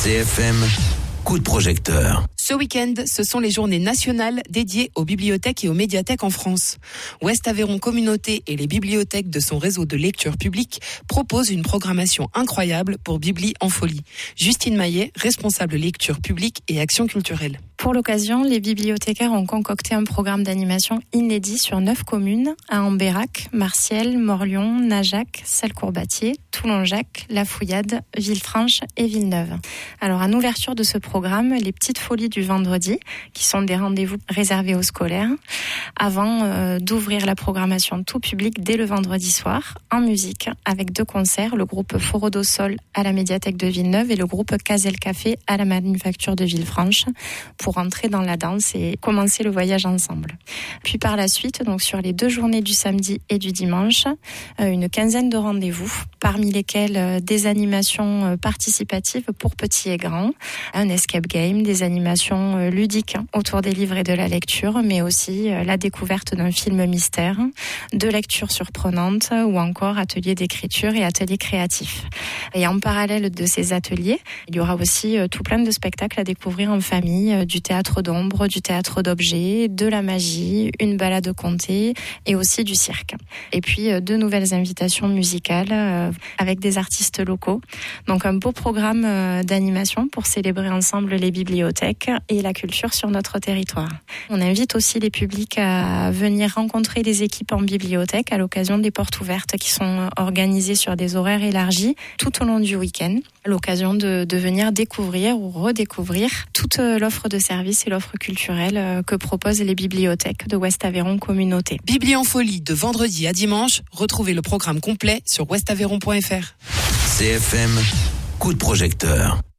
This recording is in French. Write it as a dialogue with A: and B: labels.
A: CFM, coup de projecteur.
B: Ce week-end, ce sont les journées nationales dédiées aux bibliothèques et aux médiathèques en France. Ouest Aveyron Communauté et les bibliothèques de son réseau de lecture publique proposent une programmation incroyable pour Bibli en folie. Justine Maillet, responsable lecture publique et action culturelle.
C: Pour l'occasion, les bibliothécaires ont concocté un programme d'animation inédit sur 9 communes, à Ambérac, Marciel, Morlion, Najac, Salcourbatier, Toulon-Jacques, La Fouillade, Villefranche et Villeneuve. Alors, en ouverture de ce programme, les petites folies du vendredi, qui sont des rendez-vous réservés aux scolaires, avant d'ouvrir la programmation tout public dès le vendredi soir, en musique, avec 2 concerts, le groupe Forodo Sol à la médiathèque de Villeneuve et le groupe Cazel Café à la manufacture de Villefranche, pour entrer dans la danse et commencer le voyage ensemble. Puis par la suite, donc sur les 2 journées du samedi et du dimanche, une quinzaine de rendez-vous, parmi lesquels des animations participatives pour petits et grands, un escape game, des animations ludiques autour des livres et de la lecture, mais aussi la découverte d'un film mystère, de lecture surprenante ou encore ateliers d'écriture et ateliers créatifs. Et en parallèle de ces ateliers, il y aura aussi tout plein de spectacles à découvrir en famille, du théâtre d'ombre, du théâtre d'objets, de la magie, une balade comptée et aussi du cirque. Et puis 2 nouvelles invitations musicales avec des artistes locaux. Donc un beau programme d'animation pour célébrer ensemble les bibliothèques et la culture sur notre territoire. On invite aussi les publics à venir rencontrer les équipes en bibliothèque à l'occasion des portes ouvertes qui sont organisées sur des horaires élargis tout au long du week-end. À l'occasion de venir découvrir ou redécouvrir toute l'offre de services et l'offre culturelle que proposent les bibliothèques de Ouest Aveyron Communauté.
B: Bibli en folie de vendredi à dimanche. Retrouvez le programme complet sur ouestaveyron.fr.
A: CFM, coup de projecteur.